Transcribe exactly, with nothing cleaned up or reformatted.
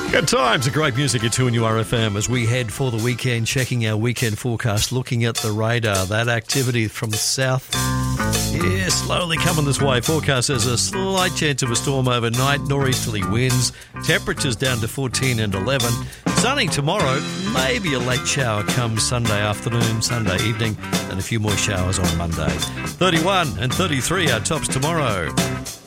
Good times, a great music at two and U R F M as we head for the weekend, checking our weekend forecast, looking at the radar. That activity from the south, yeah, slowly coming this way. Forecast has a slight chance of a storm overnight, nor'easterly winds, temperatures down to fourteen and eleven. Sunny tomorrow, maybe a late shower comes Sunday afternoon, Sunday evening, and a few more showers on Monday. thirty-one and thirty-three are tops tomorrow.